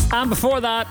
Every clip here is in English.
And before that,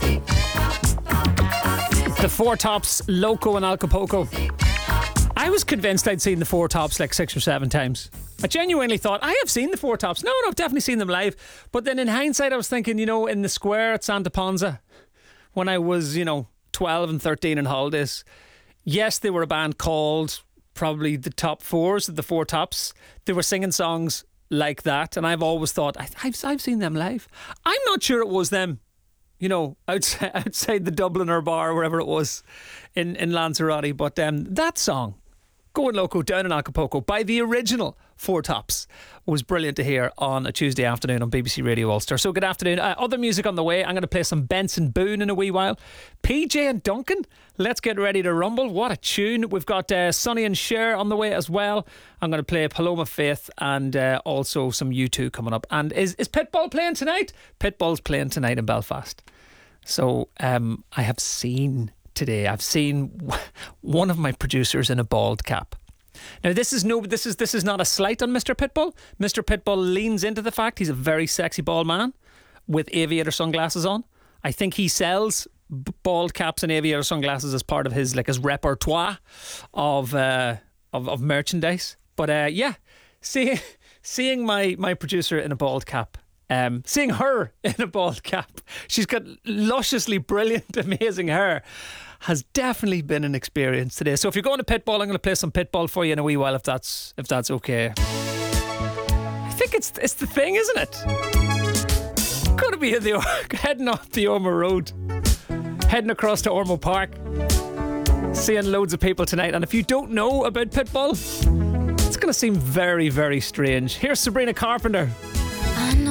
the Four Tops, Loco and Acapulco. I was convinced I'd seen the Four Tops like 6 or 7 times. I genuinely thought, I have seen the Four Tops. No, I've definitely seen them live. But then in hindsight, I was thinking, in the square at Santa Ponza, when I was, 12 and 13 in holidays. Yes, they were a band called probably the Top Fours, the Four Tops. They were singing songs like that. And I've always thought, I've seen them live. I'm not sure it was them. Outside the Dubliner bar, wherever it was in Lanzarote. But that song, Going Loco Down in Acapulco, by the original Four Tops, was brilliant to hear on a Tuesday afternoon on BBC Radio Ulster. So good afternoon. Other music on the way. I'm going to play some Benson Boone in a wee while. PJ and Duncan, let's get ready to rumble. What a tune. We've got Sonny and Cher on the way as well. I'm going to play Paloma Faith and also some U2 coming up. And is Pitbull playing tonight? Pitbull's playing tonight in Belfast. So I've seen one of my producers in a bald cap. Now this is not a slight on Mr. Pitbull. Mr. Pitbull leans into the fact he's a very sexy bald man with aviator sunglasses on. I think he sells bald caps and aviator sunglasses as part of his repertoire of merchandise. But seeing my producer in a bald cap. Seeing her in a bald cap, she's got lusciously brilliant, amazing hair, has definitely been an experience today. So if you're going to Pitbull, I'm going to play some Pitbull for you in a wee while, if that's okay. I think it's the thing, isn't it? Going to be heading off the Ormo Road, heading across to Ormo Park, seeing loads of people tonight. And if you don't know about Pitbull, it's going to seem very, very strange. Here's Sabrina Carpenter.